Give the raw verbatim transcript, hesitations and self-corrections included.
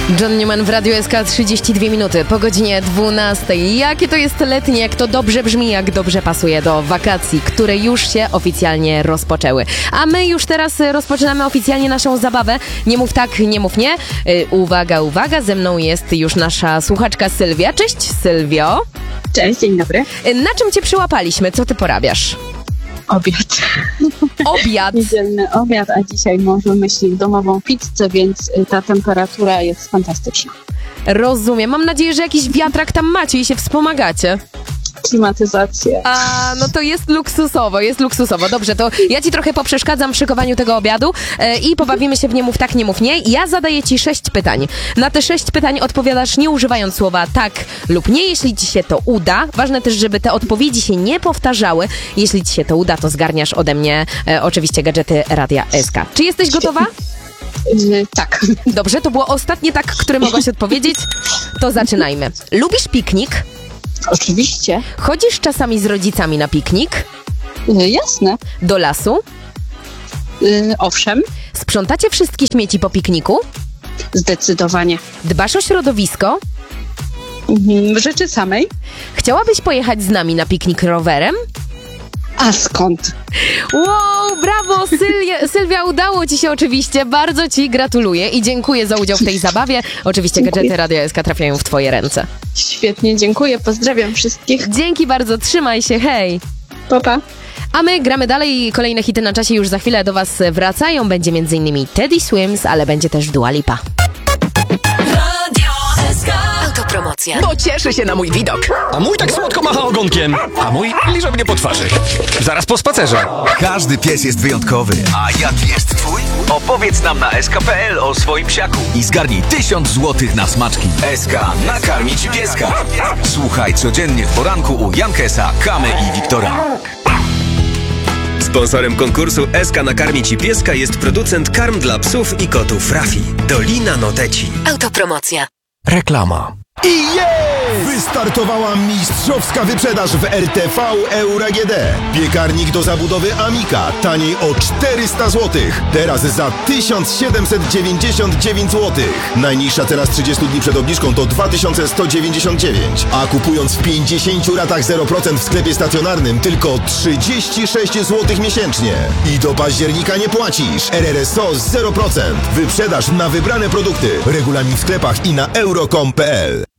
John Newman w Radiu S K, trzydzieści dwie minuty po godzinie dwunastej. Jakie to jest letnie, jak to dobrze brzmi, jak dobrze pasuje do wakacji, które już się oficjalnie rozpoczęły. A my już teraz rozpoczynamy oficjalnie naszą zabawę. Nie mów tak, nie mów nie. Yy, uwaga, uwaga, ze mną jest już nasza słuchaczka Sylwia. Cześć Sylwio. Cześć, dzień dobry. Yy, na czym cię przyłapaliśmy? Co ty porabiasz? Obiad. Obiad. Niedzielny obiad, a dzisiaj może myśli domową pizzę, więc ta temperatura jest fantastyczna. Rozumiem. Mam nadzieję, że jakiś wiatrak tam macie i się wspomagacie. Klimatyzację. A, no to jest luksusowo, jest luksusowo. Dobrze, to ja ci trochę poprzeszkadzam w szykowaniu tego obiadu e, i pobawimy się w nie mów tak, nie mów nie. Ja zadaję ci sześć pytań. Na te sześć pytań odpowiadasz nie używając słowa tak lub nie, jeśli ci się to uda. Ważne też, żeby te odpowiedzi się nie powtarzały. Jeśli ci się to uda, to zgarniasz ode mnie e, oczywiście gadżety Radia S K. Czy jesteś gotowa? Yy, tak. Dobrze, to było ostatnie tak, które mogłaś odpowiedzieć. To zaczynajmy. Lubisz piknik? Oczywiście. Chodzisz czasami z rodzicami na piknik? Yy, jasne. Do lasu? Yy, owszem. Sprzątacie wszystkie śmieci po pikniku? Zdecydowanie. Dbasz o środowisko? Yy, w rzeczy samej. Chciałabyś pojechać z nami na piknik rowerem? A skąd? Wow, brawo, Sylwia, Sylwia, udało ci się oczywiście. Bardzo ci gratuluję i dziękuję za udział w tej zabawie. Oczywiście Dziękuję. gadżety Radia S K trafiają w twoje ręce. Świetnie, dziękuję. Pozdrawiam wszystkich. Dzięki bardzo, trzymaj się, hej. Pa, pa. A my gramy dalej. Kolejne hity na czasie już za chwilę do was wracają. Będzie między innymi Teddy Swims, ale będzie też Dua Lipa. Autopromocja. Bo cieszy się na mój widok. A mój tak słodko macha ogonkiem. A mój liże mnie po twarzy. Zaraz po spacerze. Każdy pies jest wyjątkowy. A jaki jest twój? Opowiedz nam na S K kropka P L o swoim psiaku i zgarnij tysiąc złotych na smaczki. S K nakarmi ci pieska. Słuchaj codziennie w poranku u Jankesa, Kamy i Wiktora. Sponsorem konkursu S K nakarmi ci pieska jest producent karm dla psów i kotów Rafi. Dolina Noteci. Autopromocja. Reklama. I jest! Wystartowała mistrzowska wyprzedaż w R T V Euro A G D. Piekarnik do zabudowy Amika taniej o czterysta złotych. Teraz za tysiąc siedemset dziewięćdziesiąt dziewięć złotych. Najniższa teraz trzydzieści dni przed obniżką to dwa tysiące sto dziewięćdziesiąt dziewięć. A kupując w pięćdziesięciu ratach zero procent w sklepie stacjonarnym tylko trzydzieści sześć złotych miesięcznie. I do października nie płacisz. R R S O zero procent. Wyprzedaż na wybrane produkty. Regulamin w sklepach i na euro kropka com kropka p l.